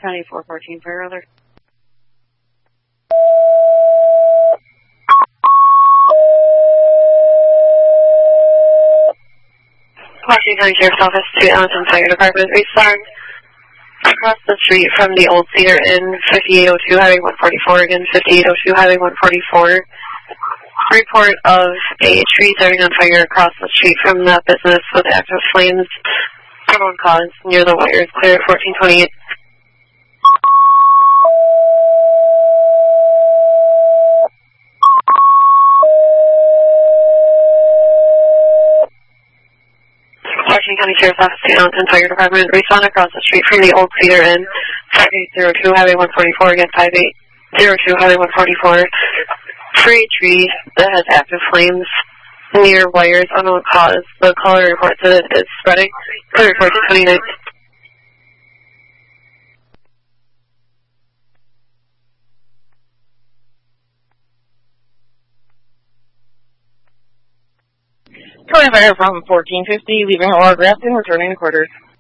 County 414 Fire Alert. Washington County Sheriff's Office to Allenton Fire Department. Respond across the street from the Old Cedar Inn, 5802 Highway 144, again 5802 Highway 144. Report of a tree starting on fire across the street from that business with active flames. Unknown cause near the wires. Clear at 1428. Washington County Sheriff's Office to Allenton Fire Department. Respond across the street from the Old Cedar Inn, 5802 Highway 144, again 5802 Highway 144. Free tree that has active flames near wires, unknown cause. The caller reports that it is spreading. Clear report to 29. Calling fire from 1450, leaving Aurora Grafton, returning to quarters.